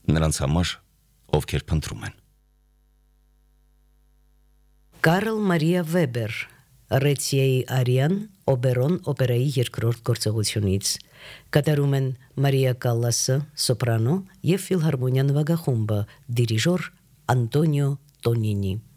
նրանց համար, ովքեր փնտրում են։ Կարլ Մարիա Վեբեր, Ռեցիեի Արիան, Օբերոն օպերայի երկրորդ գործողությունից։ Կատարում են Մարիա Կալլասը, սոպրանո և ֆիլհարմոնիա նվագախումբը, դիրիժոր Անտոնիո Տոնինի։